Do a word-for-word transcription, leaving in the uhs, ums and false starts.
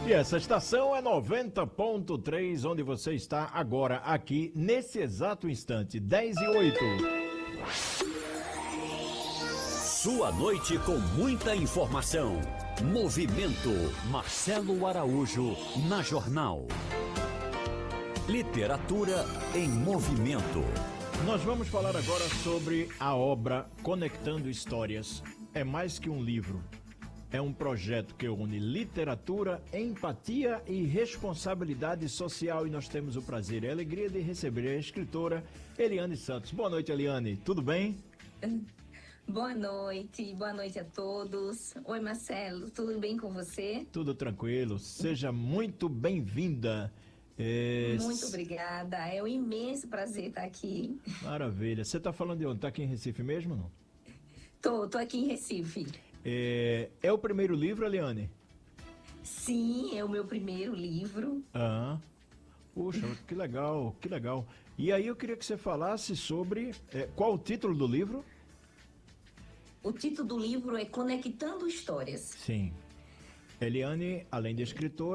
E essa estação é noventa ponto três, onde você está agora, aqui, nesse exato instante, dez e oito. Sua noite com muita informação. Movimento Marcelo Araújo na Jornal. Literatura em movimento. Nós vamos falar agora sobre a obra Conectando Histórias. É mais que um livro. É um projeto que une literatura, empatia e responsabilidade social. E nós temos o prazer e a alegria de receber a escritora Eliane Santos. Boa noite, Eliane. Tudo bem? Boa noite, boa noite a todos. Oi, Marcelo, tudo bem com você? Tudo tranquilo. Seja muito bem-vinda. É... Muito obrigada. É um imenso prazer estar aqui. Maravilha. Você está falando de onde? Está aqui em Recife mesmo ou não? Tô, tô aqui em Recife. É, é o primeiro livro, Eliane? Sim, é o meu primeiro livro. Ah, puxa, que legal, que legal. E aí eu queria que você falasse sobre... É, qual o título do livro? O título do livro é Conectando Histórias. Sim. Eliane, além de escritora,